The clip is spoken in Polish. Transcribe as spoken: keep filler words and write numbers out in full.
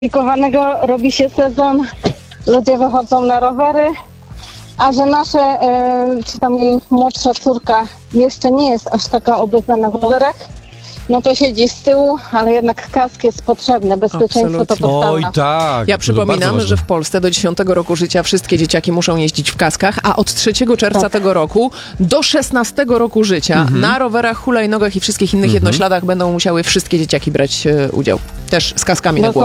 skomplikowanego robi się sezon, ludzie wychodzą na rowery, a że nasze, e, czy tam jej młodsza córka jeszcze nie jest aż taka obecna na rowerach, no to siedzi z tyłu, ale jednak kask jest potrzebny, bezpieczeństwo to Absolutnie. podstawa. Oj tak. Ja to przypominam, bardzo ważne. że w Polsce do dziesiątego roku życia wszystkie dzieciaki muszą jeździć w kaskach, a od trzeciego czerwca Tak. tego roku do szesnastego roku życia Mhm. na rowerach, hulajnogach i wszystkich innych jednośladach będą musiały wszystkie dzieciaki brać e, udział. Też z kaskami na No głowie.